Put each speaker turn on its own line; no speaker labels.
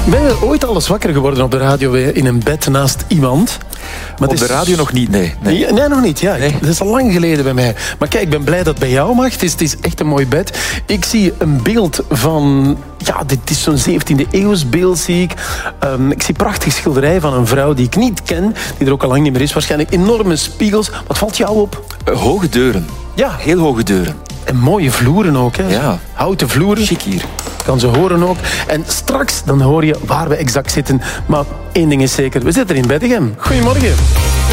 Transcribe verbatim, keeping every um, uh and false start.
Ben je ooit al eens wakker geworden op de radio in een bed naast iemand?
Maar op de radio is... nog niet, nee.
Nee, nee, nee nog niet. Ja. Nee. Dat is al lang geleden bij mij. Maar kijk, ik ben blij dat het bij jou mag. Het is, het is echt een mooi bed. Ik zie een beeld van... Ja, dit is zo'n zeventiende eeuws beeld, zie ik. Um, ik zie een prachtige schilderij van een vrouw die ik niet ken, die er ook al lang niet meer is. Waarschijnlijk enorme spiegels. Wat valt jou op?
Uh, hoge deuren.
Ja.
Heel hoge deuren.
En mooie vloeren ook, hè?
Ja.
Houten vloeren.
Chic hier.
Kan ze horen ook. En straks dan hoor je waar we exact zitten. Maar één ding is zeker, we zitten in Beddegem. Goedemorgen.